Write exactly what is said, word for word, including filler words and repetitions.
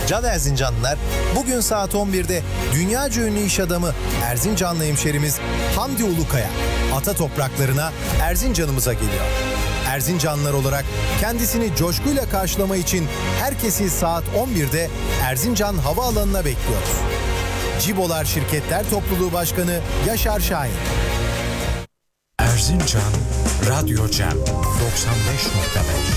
Can Erzincanlılar, bugün saat on birde dünyaca ünlü iş adamı Erzincanlı hemşerimiz Hamdi Ulukaya ata topraklarına Erzincan'ımıza geliyor. Erzincanlılar olarak kendisini coşkuyla karşılama için herkesi saat on birde Erzincan Havaalanı'na bekliyoruz. Cibolar Şirketler Topluluğu Başkanı Yaşar Şahin. Erzincan Radyo Cem doksan beş nokta beş